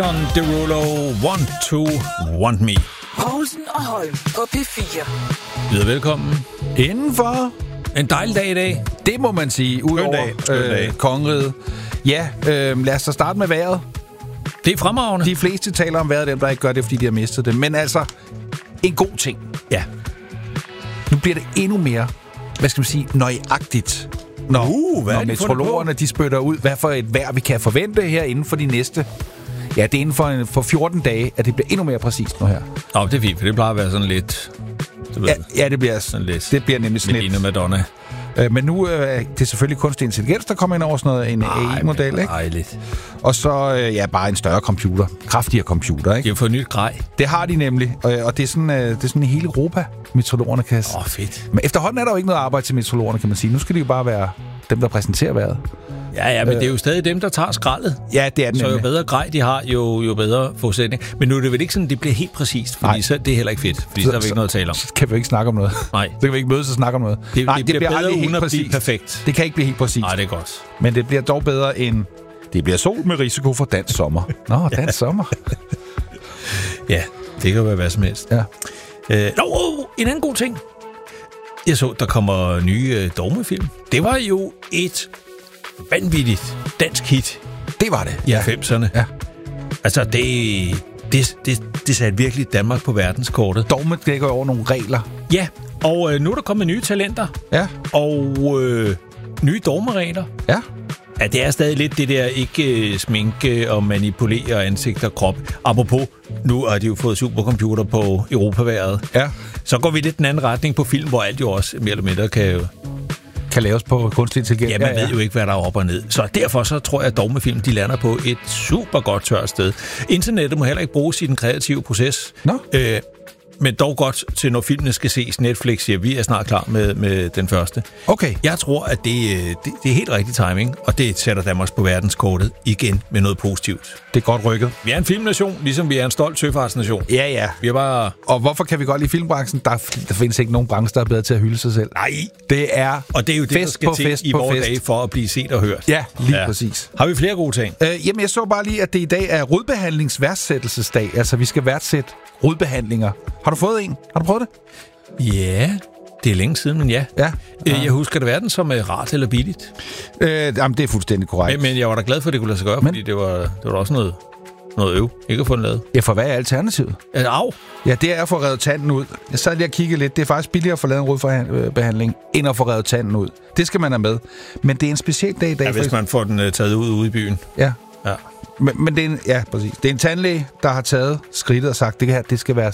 Don Derulo, Want to Want Me. Poulsen og Holm på P4. Byder velkommen. Indenfor. En dejlig dag i dag. Det må man sige, udover kongeriget. Ja, lad os da starte med vejret. Det er fremragende. De fleste taler om vejret, dem der ikke gør det, fordi de har mistet det. Men altså, en god ting. Ja. Nu bliver det endnu mere, hvad skal man sige, nøjagtigt. Når meteorologerne de spytter ud, hvad for et vejr vi kan forvente her inden for de næste. Ja, det er inden for 14 dage, at det bliver endnu mere præcist nu her. Nå, det er fint, for det plejer at være sådan lidt... Ja, det bliver sådan lidt. Det bliver nemlig sådan lidt. Madonna. Men nu det er selvfølgelig kunstig intelligens, der kommer ind over sådan noget, en AI-model, ikke? Dejligt. Og så bare en større computer. Kraftigere computer, ikke? De har fået nyt grej. Det har de nemlig. Og det er sådan i hele Europa, meteorologerne kan... Fedt. Men efterhånden er der jo ikke noget arbejde til meteorologerne, kan man sige. Nu skal de jo bare være dem, der præsenterer vejret. Ja, men det er jo stadig dem, der tager skraldet. Ja, det er den. Så jo bedre grej de har, jo bedre forudsætning. Men nu er det vel ikke sådan, det bliver helt præcist, fordi så det er heller ikke fedt, fordi så er vi ikke noget at tale om. Så kan vi ikke snakke om noget. Nej. Så kan vi ikke mødes og snakke om noget. Det bliver bedre uden at blive perfekt. Det kan ikke blive helt præcist. Nej, det er godt. Men det bliver dog bedre end... Det bliver sol med risiko for dansk sommer. Nå, dansk sommer. Ja, det kan være hvad som helst. Ja. En anden god ting. Jeg så, der kommer nye dogmefilm. Det var jo et vanvittigt dansk hit. Det var det. I 90'erne. Ja. Altså, det satte virkelig Danmark på verdenskortet. Dogme dækker over nogle regler. Ja, og nu er der kommet nye talenter. Ja. Og nye dogmeregler. Ja. Ja, det er stadig lidt det der ikke sminke og manipulere ansigt og krop. Apropos, nu har de jo fået supercomputer på Europaværet. Ja. Så går vi lidt den anden retning på film, hvor alt jo også mere eller mindre kan laves på kunstig intelligens. Ja, man ved jo ikke, hvad der er op og ned. Så derfor så tror jeg, at dogmefilm, de lander på et super godt tørt sted. Internettet må heller ikke bruges i den kreative proces. Nå. Men dog godt til, når filmene skal ses. Netflix siger, vi er snart klar med den første. Okay. Jeg tror, at det er helt rigtig timing, og det sætter Danmark på verdenskortet igen med noget positivt. Det er godt rykket. Vi er en filmnation, ligesom vi er en stolt søfartsnation. Ja. Vi er bare... Og hvorfor kan vi godt lide filmbranchen? Der findes ikke nogen branche, der er bedre til at hylde sig selv. Nej. Det er og det er jo det, der skal til i vores dage for at blive set og hørt. Ja, lige præcis. Har vi flere gode ting? Jamen, jeg så bare lige, at det i dag er rodbehandlingsværdsættelsesdag. Altså, vi skal værdsætte rodbehandlinger. Har du fået en? Har du prøvet det? Ja, det er længe siden, men ja. Jeg husker det verden som rart eller billigt. Jamen, det er fuldstændig korrekt. Men jeg var da glad for, at det kunne lade sig gøre, fordi det var også noget øv, ikke at få den lavet. Ja, for hvad er alternativet? Au! Ja, det er at få revet tanden ud. Jeg sad lige og kiggede lidt. Det er faktisk billigere at få lavet en rodbehandling, end at få revet tanden ud. Det skal man have med. Men det er en speciel dag i dag. Ja, hvis man får den taget ud ude i byen. Ja. Men det er præcis. Det er en tandlæge, der har taget skridtet og sagt, det skal være